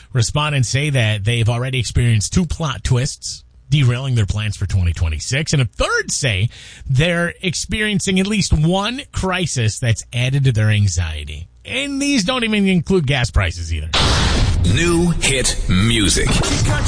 Respondents say that they've already experienced 2 plot twists, derailing their plans for 2026. And a third say they're experiencing at least one crisis that's added to their anxiety. And these don't even include gas prices either. New hit music.